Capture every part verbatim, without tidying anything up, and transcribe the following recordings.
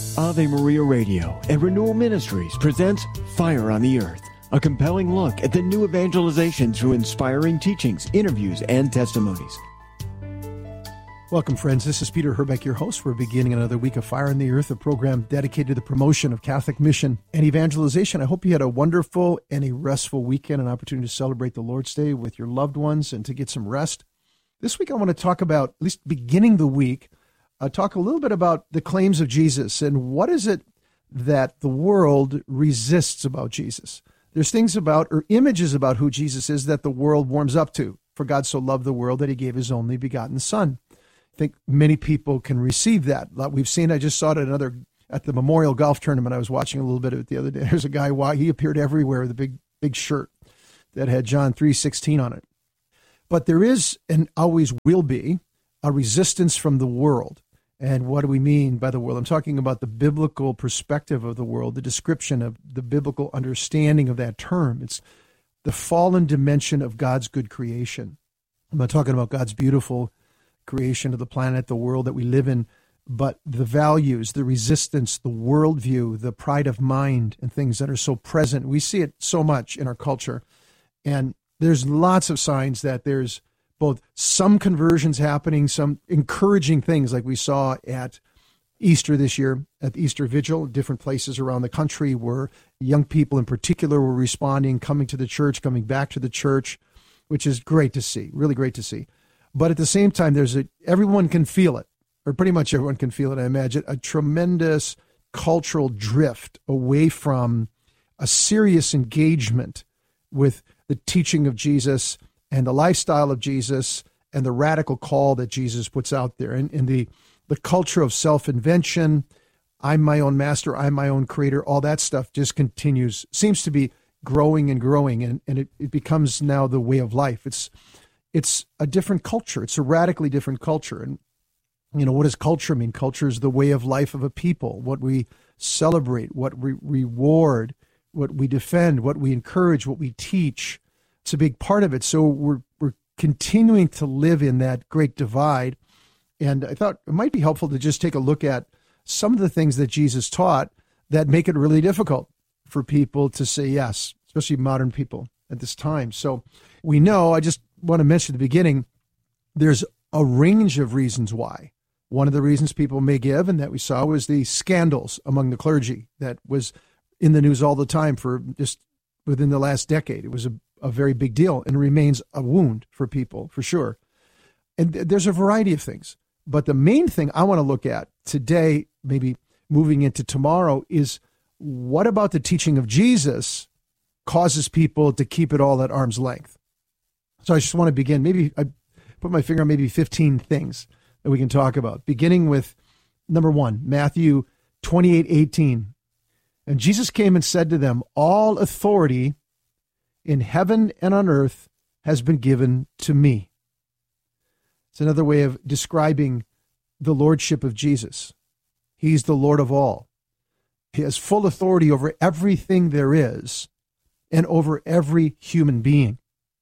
Ave Maria Radio and Renewal Ministries presents Fire on the Earth, a compelling look at the new evangelization through inspiring teachings, interviews, and testimonies. Welcome, friends. This is Peter Herbeck, your host. We're beginning another week of Fire on the Earth, a program dedicated to the promotion of Catholic mission and evangelization. I hope you had a wonderful and a restful weekend, an opportunity to celebrate the Lord's Day with your loved ones and to get some rest. This week I want to talk about, at least beginning the week, uh, talk a little bit about the claims of Jesus and what is it that the world resists about Jesus. There's things about, or images about who Jesus is that the world warms up to. For God so loved the world that he gave his only begotten Son. I think many people can receive that. We've seen, I just saw it at another, at the Memorial Golf Tournament. I was watching a little bit of it the other day. There's a guy, wow, he appeared everywhere with a big, big shirt that had John three sixteen on it. But there is, and always will be, a resistance from the world. And what do we mean by the world? I'm talking about the biblical perspective of the world, the description of the biblical understanding of that term. It's the fallen dimension of God's good creation. I'm not talking about God's beautiful creation of the planet, the world that we live in, but the values, the resistance, the worldview, the pride of mind, and things that are so present. We see it so much in our culture. And there's lots of signs that there's both some conversions happening, some encouraging things like we saw at Easter this year, at the Easter Vigil, different places around the country where young people in particular were responding, coming to the church, coming back to the church, which is great to see, really great to see. But at the same time, there's a, everyone can feel it, or pretty much everyone can feel it, I imagine, a tremendous cultural drift away from a serious engagement with the teaching of Jesus and the lifestyle of Jesus and the radical call that Jesus puts out there. And, and the, the culture of self-invention, I'm my own master, I'm my own creator, all that stuff just continues, seems to be growing and growing, and, and it, it becomes now the way of life. It's it's a different culture. It's a radically different culture. And, you know, what does culture mean? Culture is the way of life of a people, what we celebrate, what we reward, what we defend, what we encourage, what we teach. It's a big part of it. So we're we're continuing to live in that great divide. And I thought it might be helpful to just take a look at some of the things that Jesus taught that make it really difficult for people to say yes, especially modern people at this time. So we know, I just want to mention at the beginning, there's a range of reasons why. One of the reasons people may give, and that we saw, was the scandals among the clergy that was in the news all the time for just within the last decade. It was a, a very big deal and remains a wound for people, for sure. And th- there's a variety of things. But the main thing I want to look at today, maybe moving into tomorrow, is what about the teaching of Jesus causes people to keep it all at arm's length? So I just want to begin. Maybe I put my finger on maybe fifteen things that we can talk about, beginning with number one, Matthew twenty-eight eighteen. And Jesus came and said to them, all authority in heaven and on earth has been given to me. It's another way of describing the lordship of Jesus. He's the Lord of all. He has full authority over everything there is and over every human being.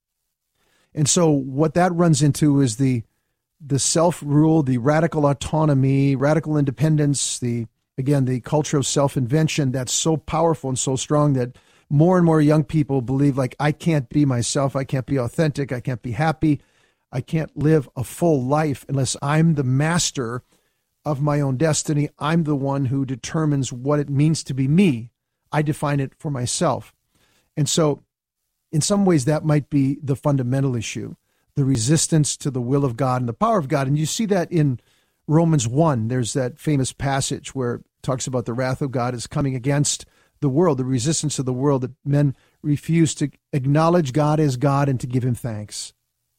And so what that runs into is the the self-rule, the radical autonomy, radical independence, the again, the culture of self-invention that's so powerful and so strong that more and more young people believe, like, I can't be myself, I can't be authentic, I can't be happy, I can't live a full life unless I'm the master of my own destiny. I'm the one who determines what it means to be me. I define it for myself. And so in some ways that might be the fundamental issue, the resistance to the will of God and the power of God. And you see that in Romans one. There's that famous passage where it talks about the wrath of God is coming against the world, the resistance of the world, that men refuse to acknowledge God as God and to give him thanks.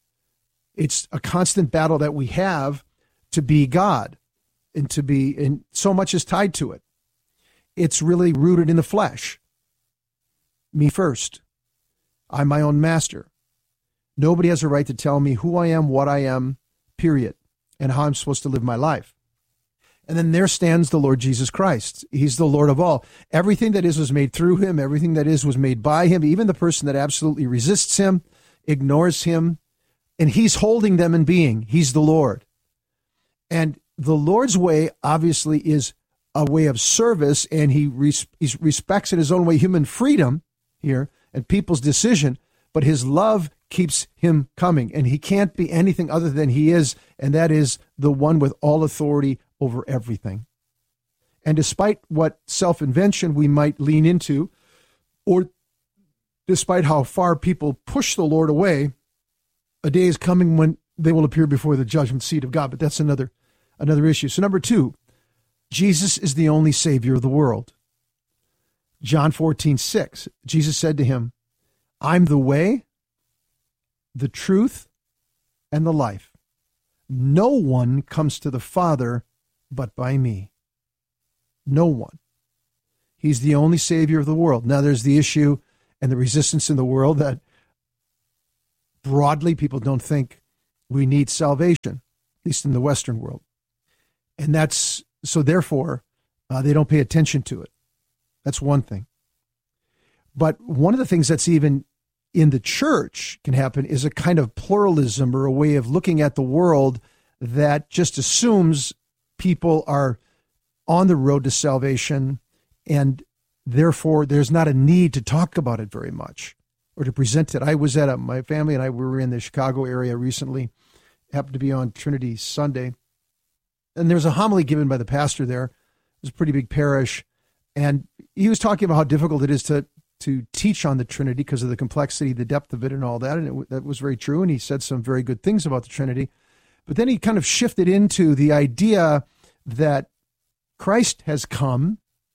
It's a constant battle that we have to be God and to be, and so much is tied to it. It's really rooted in the flesh. Me first. I'm my own master. Nobody has a right to tell me who I am, what I am, period, and how I'm supposed to live my life. And then there stands the Lord Jesus Christ. He's the Lord of all. Everything that is was made through him. Everything that is was made by him. Even the person that absolutely resists him, ignores him, and he's holding them in being. He's the Lord. And the Lord's way, obviously, is a way of service, and he, res- he respects in his own way human freedom here and people's decision, but his love keeps him coming, and he can't be anything other than he is, and that is the one with all authority over everything. And despite what self-invention we might lean into, or despite how far people push the Lord away, a day is coming when they will appear before the judgment seat of God. But that's another another issue. So number two, Jesus is the only Savior of the world. John fourteen six, Jesus said to him, I'm the way, the truth, and the life. No one comes to the Father but by me. No one. He's the only Savior of the world. Now there's the issue and the resistance in the world that broadly people don't think we need salvation, at least in the Western world. And that's, so therefore, uh, they don't pay attention to it. That's one thing. But one of the things that's even in the church can happen is a kind of pluralism or a way of looking at the world that just assumes people are on the road to salvation, and therefore there's not a need to talk about it very much or to present it. I was at a, my family and I were in the Chicago area recently, happened to be on Trinity Sunday, and there was a homily given by the pastor there. It was a pretty big parish, and he was talking about how difficult it is to to teach on the Trinity because of the complexity, the depth of it, and all that, and it, that was very true, and he said some very good things about the Trinity. But then he kind of shifted into the idea that Christ has come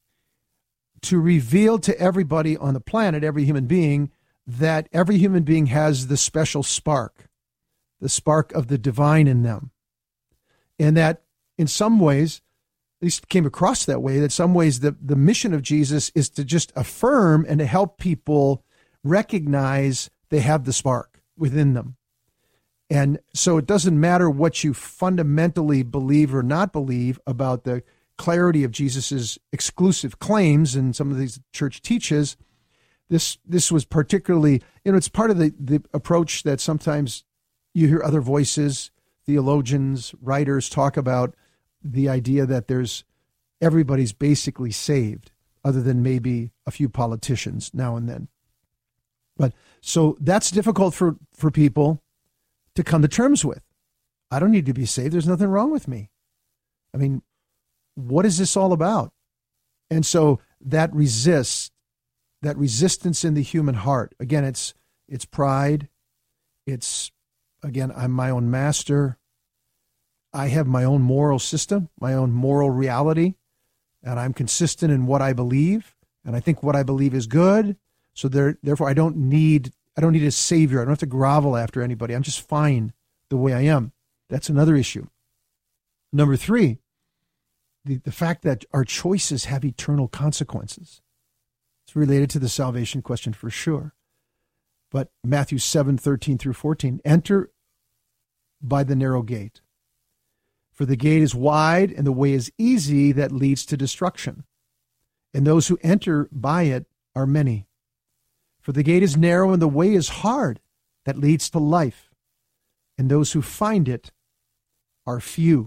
to reveal to everybody on the planet, every human being, that every human being has the special spark, the spark of the divine in them. And that in some ways, at least came across that way, that in some ways the, the mission of Jesus is to just affirm and to help people recognize they have the spark within them. And so it doesn't matter what you fundamentally believe or not believe about the clarity of Jesus's exclusive claims, and some of these church teaches. This this was particularly, you know, it's part of the, the approach that sometimes you hear other voices, theologians, writers talk about the idea that there's everybody's basically saved, other than maybe a few politicians now and then. But so that's difficult for, for people to come to terms with. I don't need to be saved. There's nothing wrong with me. I mean, what is this all about? And so that resists, that resistance in the human heart. Again, it's it's pride. It's, again, I'm my own master. I have my own moral system, my own moral reality, and I'm consistent in what I believe, and I think what I believe is good. So there, therefore, I don't need I don't need a savior. I don't have to grovel after anybody. I'm just fine the way I am. That's another issue. Number three, The, the fact that our choices have eternal consequences. It's related to the salvation question for sure. But Matthew seven, thirteen through fourteen, enter by the narrow gate. For the gate is wide and the way is easy that leads to destruction. And those who enter by it are many. For the gate is narrow and the way is hard that leads to life. And those who find it are few.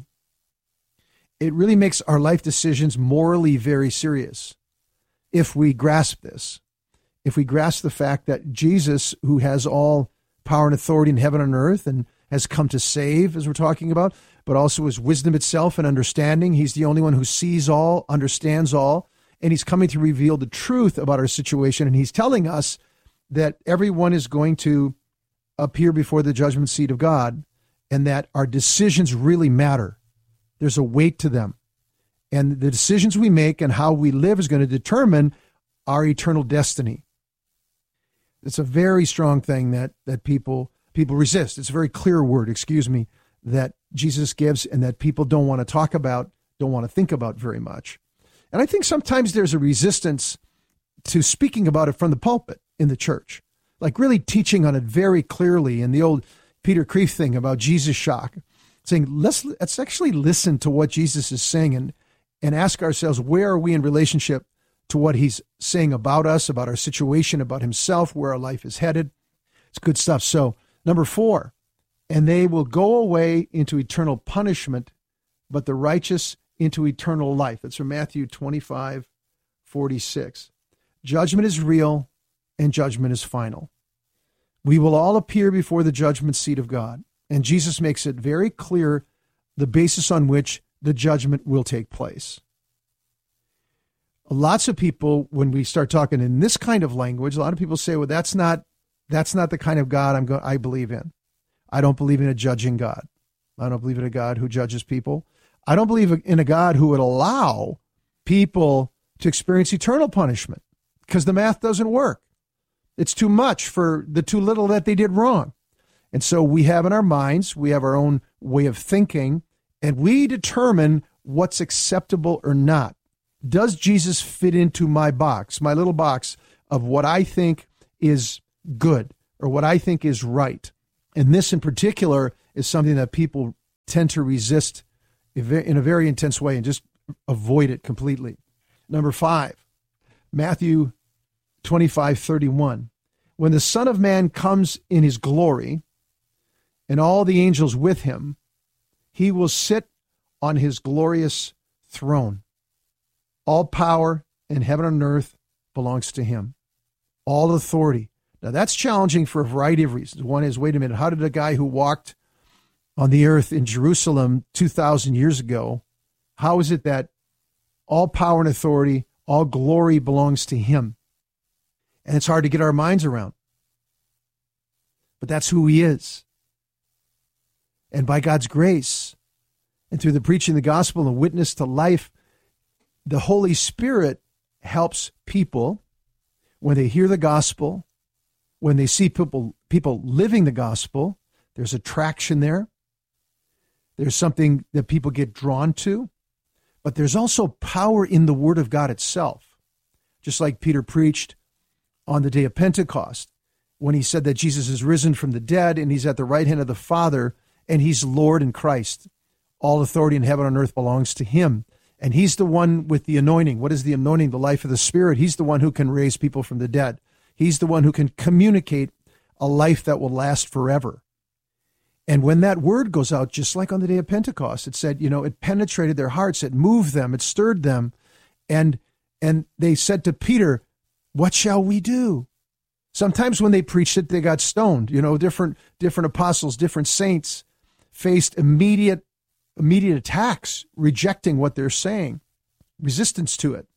It really makes our life decisions morally very serious if we grasp this. If we grasp the fact that Jesus, who has all power and authority in heaven and earth and has come to save, as we're talking about, but also is wisdom itself and understanding. He's the only one who sees all, understands all, and he's coming to reveal the truth about our situation. And he's telling us that everyone is going to appear before the judgment seat of God and that our decisions really matter. There's a weight to them. And the decisions we make and how we live is going to determine our eternal destiny. It's a very strong thing that that people people resist. It's a very clear word, excuse me, that Jesus gives and that people don't want to talk about, don't want to think about very much. And I think sometimes there's a resistance to speaking about it from the pulpit in the church, like really teaching on it very clearly in the old Peter Kreeft thing about Jesus shock, saying, let's, let's actually listen to what Jesus is saying and, and ask ourselves, where are we in relationship to what he's saying about us, about our situation, about himself, where our life is headed. It's good stuff. So number four, and they will go away into eternal punishment, but the righteous into eternal life. That's from Matthew twenty-five forty-six. Judgment is real and judgment is final. We will all appear before the judgment seat of God. And Jesus makes it very clear the basis on which the judgment will take place. Lots of people, when we start talking in this kind of language, a lot of people say, well, that's not that's not the kind of God I'm go- I believe in. I don't believe in a judging God. I don't believe in a God who judges people. I don't believe in a God who would allow people to experience eternal punishment because the math doesn't work. It's too much for the too little that they did wrong. And so we have in our minds, we have our own way of thinking, and we determine what's acceptable or not. Does Jesus fit into my box, my little box of what I think is good or what I think is right? And this in particular is something that people tend to resist in a very intense way and just avoid it completely. Number five, Matthew twenty-five thirty-one. When the Son of Man comes in his glory and all the angels with him, he will sit on his glorious throne. All power in heaven and earth belongs to him. All authority. Now that's challenging for a variety of reasons. One is, wait a minute, how did a guy who walked on the earth in Jerusalem two thousand years ago, how is it that all power and authority, all glory belongs to him? And it's hard to get our minds around. But that's who he is. And by God's grace, and through the preaching of the gospel and the witness to life, the Holy Spirit helps people when they hear the gospel, when they see people, people living the gospel. There's attraction there. There's something that people get drawn to. But there's also power in the Word of God itself. Just like Peter preached on the day of Pentecost, when he said that Jesus is risen from the dead and he's at the right hand of the Father and he's Lord in Christ. All authority in heaven and earth belongs to him. And he's the one with the anointing. What is the anointing? The life of the Spirit. He's the one who can raise people from the dead. He's the one who can communicate a life that will last forever. And when that word goes out, just like on the day of Pentecost, it said, you know, it penetrated their hearts, it moved them, it stirred them. And and they said to Peter, what shall we do? Sometimes when they preached it, they got stoned. You know, different different apostles, different saints faced immediate immediate attacks, rejecting what they're saying, resistance to it.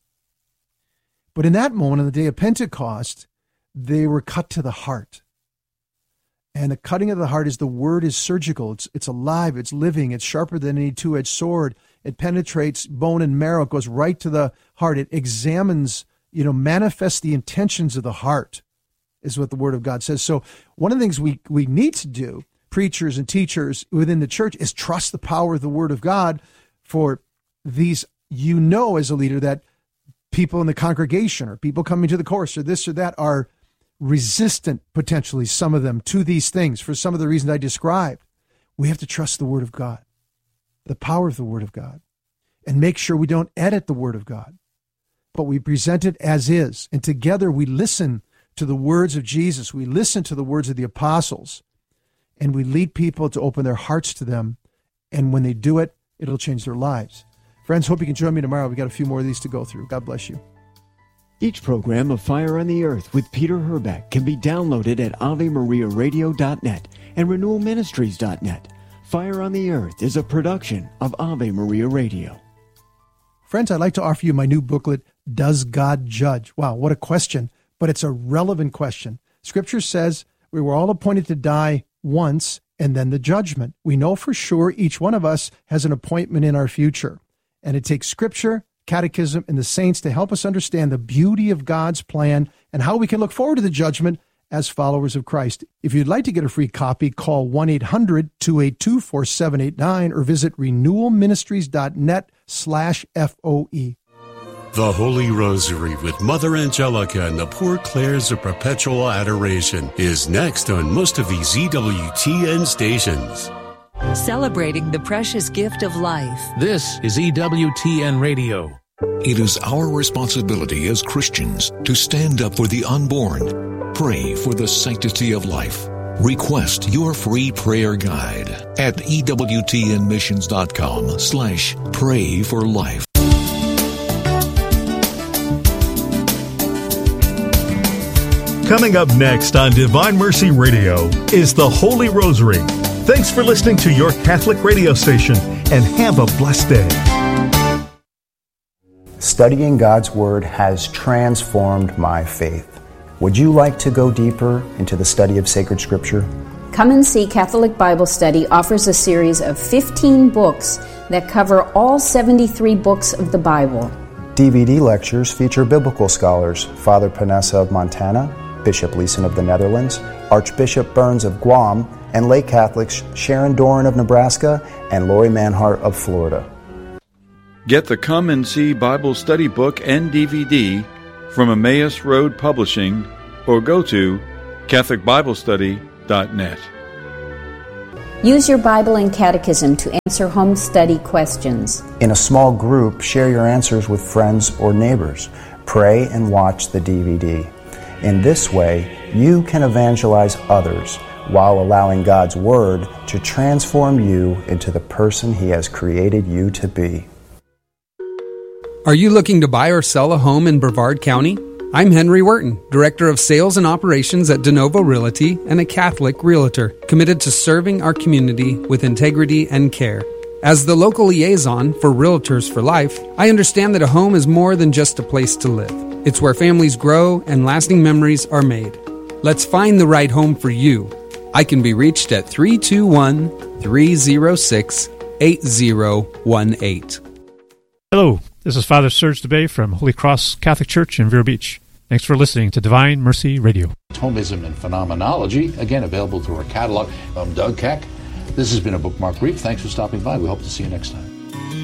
But in that moment, on the day of Pentecost, they were cut to the heart. And the cutting of the heart is the word is surgical. It's it's alive. It's living. It's sharper than any two-edged sword. It penetrates bone and marrow. It goes right to the heart. It examines, you know, manifests the intentions of the heart, is what the Word of God says. So one of the things we, we need to do, preachers and teachers within the church, is trust the power of the Word of God for these, you know, as a leader, that people in the congregation or people coming to the course or this or that are resistant, potentially, some of them, to these things for some of the reasons I described. We have to trust the Word of God, the power of the Word of God, and make sure we don't edit the Word of God, but we present it as is. And together we listen to the words of Jesus. We listen to the words of the apostles, and we lead people to open their hearts to them. And when they do it, it'll change their lives. Friends, hope you can join me tomorrow. We got a few more of these to go through. God bless you. Each program of Fire on the Earth with Peter Herbeck can be downloaded at ave maria radio dot net and renewal ministries dot net. Fire on the Earth is a production of Ave Maria Radio. Friends, I'd like to offer you my new booklet, Does God Judge? Wow, what a question, but it's a relevant question. Scripture says we were all appointed to die once and then the judgment. We know for sure each one of us has an appointment in our future, and it takes Scripture, Catechism, and the saints to help us understand the beauty of God's plan and how we can look forward to the judgment as followers of Christ. If you'd like to get a free copy, call one eight hundred two eight two four seven eight nine or visit renewal ministries dot net slash F O E. The Holy Rosary with Mother Angelica and the Poor Clares of Perpetual Adoration is next on most of these Z W T N stations. Celebrating the precious gift of life. This is E W T N Radio. It is our responsibility as Christians to stand up for the unborn, pray for the sanctity of life, Request your free prayer guide at ewtnmissions.com slash pray for life. Coming up next on Divine Mercy Radio is the Holy Rosary. Thanks for listening to your Catholic radio station, and have a blessed day. Studying God's Word has transformed my faith. Would you like to go deeper into the study of sacred Scripture? Come and See Catholic Bible Study offers a series of fifteen books that cover all seventy-three books of the Bible. D V D lectures feature biblical scholars Father Panessa of Montana, Bishop Leeson of the Netherlands, Archbishop Burns of Guam, and lay Catholics Sharon Doran of Nebraska and Lori Manhart of Florida. Get the Come and See Bible Study Book and D V D from Emmaus Road Publishing or go to catholic bible study dot net. Use your Bible and Catechism to answer home study questions. In a small group, share your answers with friends or neighbors. Pray and watch the D V D. In this way, you can evangelize others while allowing God's Word to transform you into the person He has created you to be. Are you looking to buy or sell a home in Brevard County? I'm Henry Wharton, Director of Sales and Operations at DeNovo Realty and a Catholic Realtor, committed to serving our community with integrity and care. As the local liaison for Realtors for Life, I understand that a home is more than just a place to live. It's where families grow and lasting memories are made. Let's find the right home for you. I can be reached at three two one, three zero six, eight zero one eight. Hello, this is Father Serge DeBay from Holy Cross Catholic Church in Vero Beach. Thanks for listening to Divine Mercy Radio. Thomism and Phenomenology, again available through our catalog. I'm Doug Keck. This has been a Bookmark Brief. Thanks for stopping by. We hope to see you next time.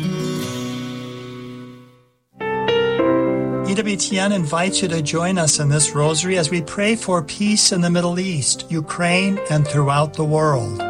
E W T N invites you to join us in this rosary as we pray for peace in the Middle East, Ukraine, and throughout the world.